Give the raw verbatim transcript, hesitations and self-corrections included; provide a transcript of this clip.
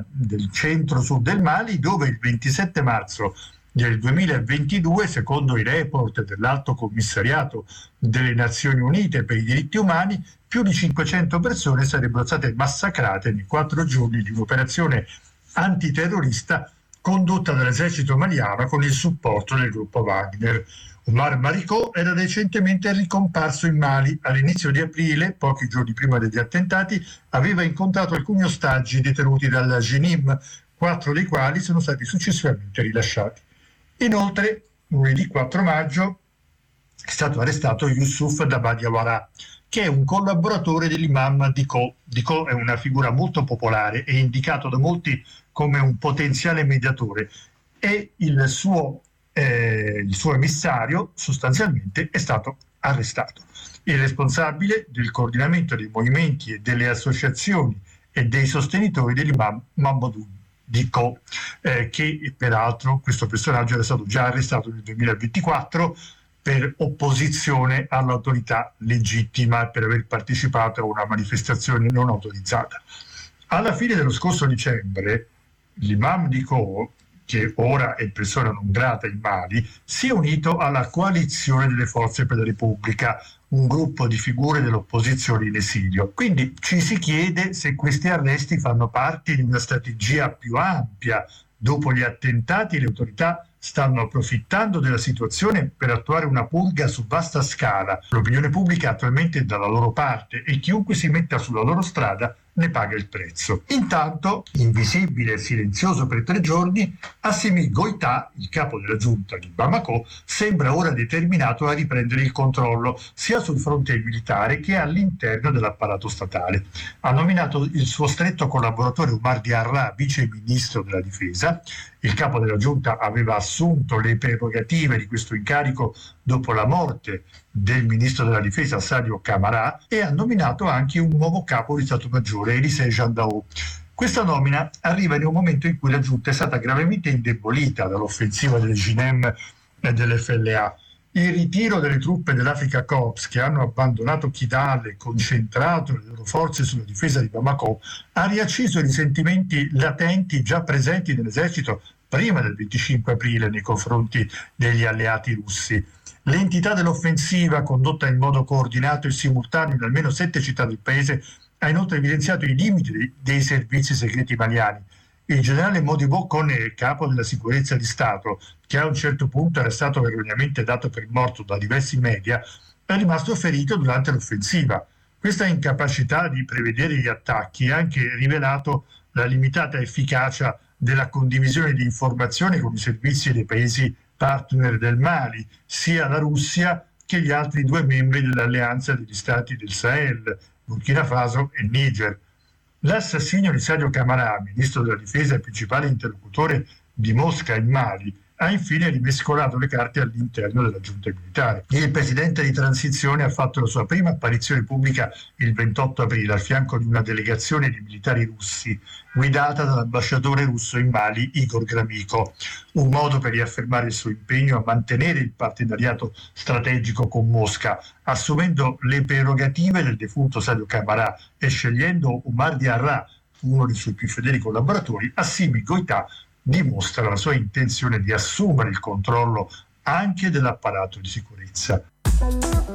del centro-sud del Mali, dove il ventisette marzo del duemilaventidue, secondo i report dell'Alto Commissariato delle Nazioni Unite per i diritti umani, più di cinquecento persone sarebbero state massacrate nei quattro giorni di un'operazione antiterrorista condotta dall'esercito maliano con il supporto del gruppo Wagner. Omar Maricot era recentemente ricomparso in Mali. All'inizio di aprile, pochi giorni prima degli attentati, aveva incontrato alcuni ostaggi detenuti dalla Jenim, quattro dei quali sono stati successivamente rilasciati. Inoltre, lunedì quattro maggio è stato arrestato Youssouf Dabadiawara, che è un collaboratore dell'imam Dicko. Dicko è una figura molto popolare e indicato da molti come un potenziale mediatore, e il suo, eh, il suo emissario sostanzialmente è stato arrestato. Il responsabile del coordinamento dei movimenti e delle associazioni e dei sostenitori dell'imam Mamadou Dicko, eh, che peraltro questo personaggio era stato già arrestato nel duemilaventiquattro per opposizione all'autorità legittima, per aver partecipato a una manifestazione non autorizzata. Alla fine dello scorso dicembre, l'imam Dicko, che ora è persona non grata in Mali, si è unito alla coalizione delle forze per la Repubblica, un gruppo di figure dell'opposizione in esilio. Quindi ci si chiede se questi arresti fanno parte di una strategia più ampia. Dopo gli attentati, le autorità stanno approfittando della situazione per attuare una purga su vasta scala. L'opinione pubblica attualmente è dalla loro parte e chiunque si metta sulla loro strada ne paga il prezzo. Intanto, invisibile e silenzioso per tre giorni, Assimi Goïta, il capo della giunta di Bamako, sembra ora determinato a riprendere il controllo sia sul fronte militare che all'interno dell'apparato statale. Ha nominato il suo stretto collaboratore Omar Diarra vice ministro della difesa. Il capo della giunta aveva assunto le prerogative di questo incarico dopo la morte del ministro della difesa Sadio Camara, e ha nominato anche un nuovo capo di Stato Maggiore, Elisée Jandao. Questa nomina arriva in un momento in cui la giunta è stata gravemente indebolita dall'offensiva del G N E M e dell'F L A. Il ritiro delle truppe dell'Africa Corps, che hanno abbandonato Kidal e concentrato le loro forze sulla difesa di Bamako, ha riacceso i risentimenti latenti già presenti nell'esercito prima del venticinque aprile nei confronti degli alleati russi. L'entità dell'offensiva, condotta in modo coordinato e simultaneo in almeno sette città del paese, ha inoltre evidenziato i limiti dei, dei servizi segreti maliani. Il generale Modibo Kone, capo della sicurezza di Stato, che a un certo punto era stato erroneamente dato per morto da diversi media, è rimasto ferito durante l'offensiva. Questa incapacità di prevedere gli attacchi ha anche rivelato la limitata efficacia della condivisione di informazioni con i servizi dei paesi partner del Mali, sia la Russia che gli altri due membri dell'alleanza degli stati del Sahel, Burkina Faso e Niger. L'assassinio di Sadio Camara, ministro della difesa e principale interlocutore di Mosca in Mali, ha infine rimescolato le carte all'interno della giunta militare. Il presidente di transizione ha fatto la sua prima apparizione pubblica il ventotto aprile al fianco di una delegazione di militari russi guidata dall'ambasciatore russo in Mali Igor Gromyko, un modo per riaffermare il suo impegno a mantenere il partenariato strategico con Mosca, assumendo le prerogative del defunto Sadio Camara e scegliendo Omar Diarra, uno dei suoi più fedeli collaboratori. Assimi Goïta dimostra la sua intenzione di assumere il controllo anche dell'apparato di sicurezza.